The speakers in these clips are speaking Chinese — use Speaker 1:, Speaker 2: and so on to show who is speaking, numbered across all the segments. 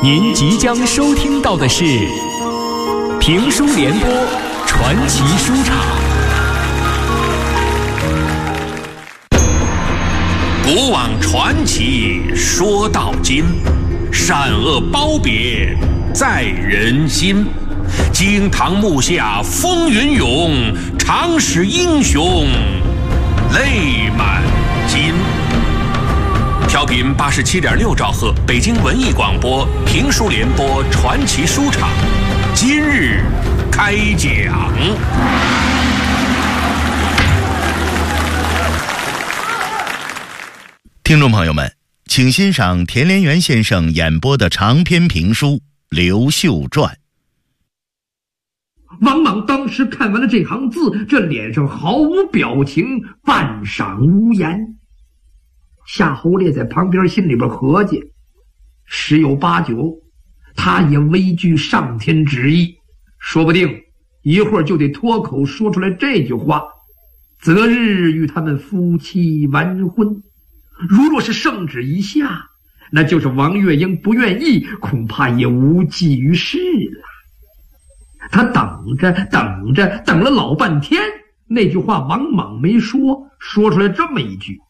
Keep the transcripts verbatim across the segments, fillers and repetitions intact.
Speaker 1: 您即将收听到的是评书联播传奇书场。
Speaker 2: 古往传奇说到今，善恶褒贬在人心。惊堂木下风云涌，常使英雄泪满襟。调频八十七点六兆赫，北京文艺广播评书联播传奇书场，今日开讲。
Speaker 3: 听众朋友们，请欣赏田连元先生演播的长篇评书《刘秀传》。
Speaker 4: 王莽当时看完了这行字，这脸上毫无表情，半晌无言。夏侯烈在旁边心里边合计，十有八九他也畏惧上天旨意，说不定一会儿就得脱口说出来这句话：择日与他们夫妻完婚。如若是圣旨一下，那就是王月英不愿意，恐怕也无济于事了。他等着等着等了老半天，那句话王莽没说，说出来这么一句：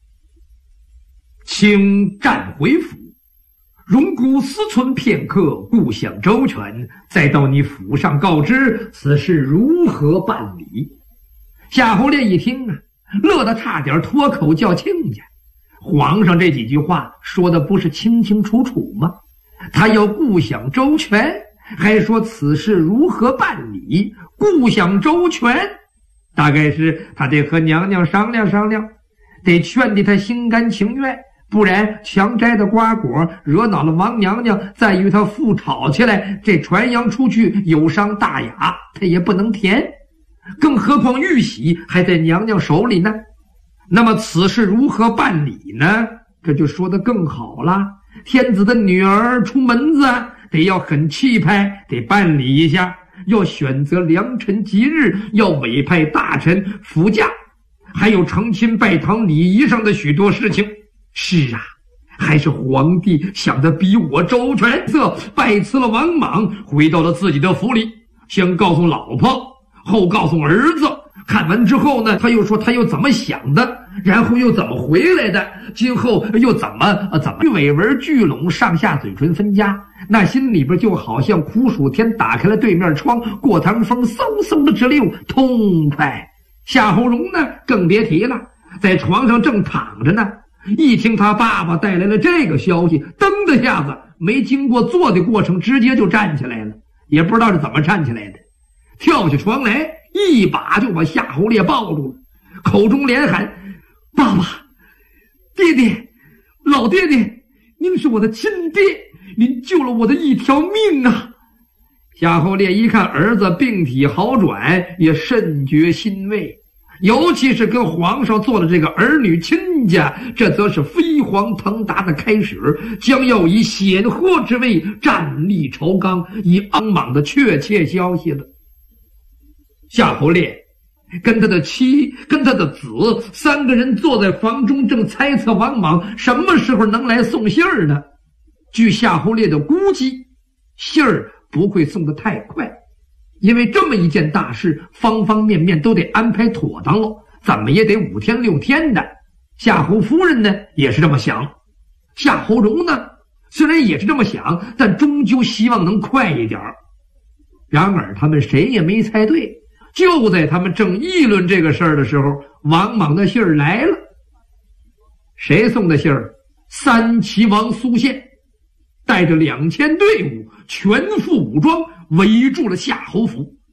Speaker 4: 请暂回府，容姑思忖片刻，故想周全，再到你府上告知此事如何办理。夏侯烈一听啊，乐得差点脱口叫亲家。皇上这几句话说的不是清清楚楚吗？他要顾想周全，还说此事如何办理。顾想周全，大概是他得和娘娘商量商量，得劝得他心甘情愿，不然强摘的瓜果惹恼了王娘娘，再与他父吵起来，这传扬出去有伤大雅，他也不能填。更何况玉玺还在娘娘手里呢。那么此事如何办理呢？这就说得更好了。天子的女儿出门子，得要很气派，得办理一下，要选择良辰吉日，要委派大臣扶驾，还有成亲拜堂礼仪上的许多事情。是啊，还是皇帝想得比我周全。色拜辞了王莽，回到了自己的府里，先告诉老婆，后告诉儿子。看完之后呢，他又说他又怎么想的，然后又怎么回来的，今后又怎么、呃、怎么尾文聚拢，上下嘴唇分家，那心里边就好像苦暑天打开了对面窗，过堂风嗖嗖的直溜，痛快。夏侯荣呢更别提了，在床上正躺着呢，一听他爸爸带来了这个消息，噔的下子没经过坐的过程，直接就站起来了，也不知道是怎么站起来的，跳起床来，一把就把夏侯烈抱住了，口中连喊：爸爸，爹爹，老爹爹，您是我的亲爹，您救了我的一条命啊！夏侯烈一看儿子病体好转，也甚觉欣慰，尤其是跟皇上做了这个儿女亲家，这则是飞黄腾达的开始，将要以显赫之位站立朝纲，以王莽的确切消息了。夏侯烈跟他的妻跟他的子三个人坐在房中，正猜测王莽什么时候能来送信儿呢。据夏侯烈的估计，信儿不会送得太快，因为这么一件大事，方方面面都得安排妥当了，怎么也得五天六天的。夏侯夫人呢也是这么想，夏侯荣呢虽然也是这么想，但终究希望能快一点。然而他们谁也没猜对，就在他们正议论这个事儿的时候，王莽的信儿来了。谁送的信儿？三齐王苏宪带着两千队伍，全副武装围住了夏侯府，